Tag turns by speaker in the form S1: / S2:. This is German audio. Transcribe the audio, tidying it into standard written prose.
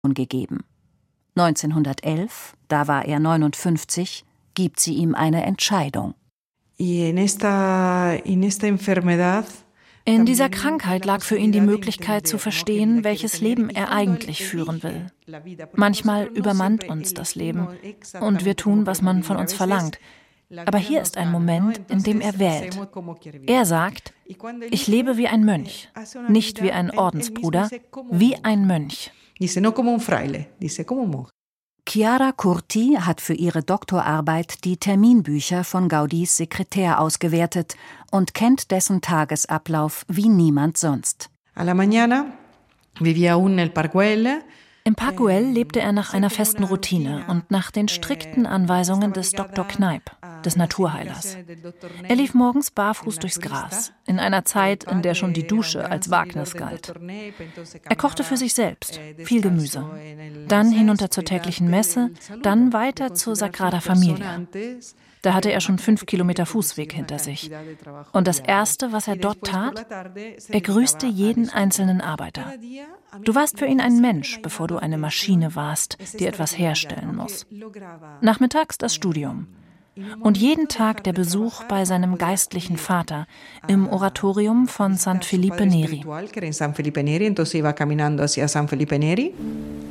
S1: gegeben. 1911, da war er 59, gibt sie ihm eine Entscheidung.
S2: In dieser Krankheit lag für ihn die Möglichkeit zu verstehen, welches Leben er eigentlich führen will. Manchmal übermannt uns das Leben und wir tun, was man von uns verlangt. Aber hier ist ein Moment, in dem er wählt. Er sagt, ich lebe wie ein Mönch, nicht wie ein Ordensbruder, wie ein Mönch.
S1: Chiara Curti hat für ihre Doktorarbeit die Terminbücher von Gaudís Sekretär ausgewertet und kennt dessen Tagesablauf wie niemand sonst.
S2: Im
S1: Park Güell lebte er nach einer festen Routine und nach den strikten Anweisungen des Dr. Kneipp, des Naturheilers. Er lief morgens barfuß durchs Gras, in einer Zeit, in der schon die Dusche als Wagnis galt. Er kochte für sich selbst, viel Gemüse. Dann hinunter zur täglichen Messe, dann weiter zur Sagrada Familia. Da hatte er schon 5 Kilometer Fußweg hinter sich. Und das Erste, was er dort tat, er grüßte jeden einzelnen Arbeiter. Du warst für ihn ein Mensch, bevor du eine Maschine warst, die etwas herstellen muss. Nachmittags das Studium. Und jeden Tag der Besuch bei seinem geistlichen Vater im Oratorium von San Felipe Neri.